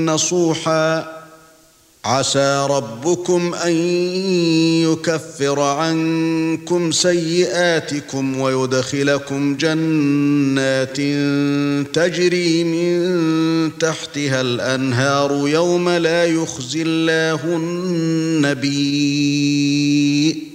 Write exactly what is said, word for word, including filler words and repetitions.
نصوحا عسى ربكم أن يكفر عنكم سيئاتكم ويدخلكم جنات تجري من تحتها الأنهار يوم لا يخزي الله النبي